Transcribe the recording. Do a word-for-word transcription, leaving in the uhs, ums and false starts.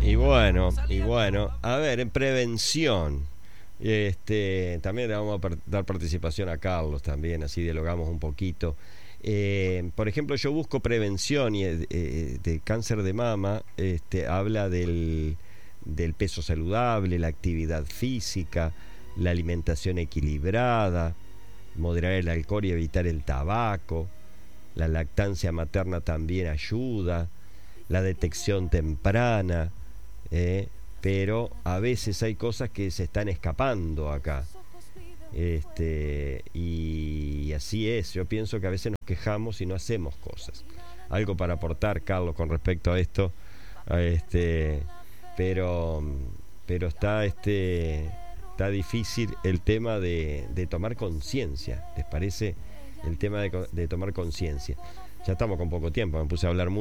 Y bueno, y bueno, a ver, en prevención, este, también le vamos a par- dar participación a Carlos también, así dialogamos un poquito. Eh, por ejemplo, yo busco prevención y eh, eh, de cáncer de mama, este, habla del, del peso saludable, la actividad física, la alimentación equilibrada, moderar el alcohol y evitar el tabaco, la lactancia materna también ayuda, la detección temprana, eh, pero a veces hay cosas que se están escapando acá. Este, y así es, yo pienso que a veces nos quejamos y no hacemos cosas. Algo para aportar, Carlos, con respecto a esto, a este, pero, pero está, este, está difícil el tema de, de tomar conciencia, ¿les parece? El tema de, de tomar conciencia. Ya estamos con poco tiempo, me puse a hablar mucho.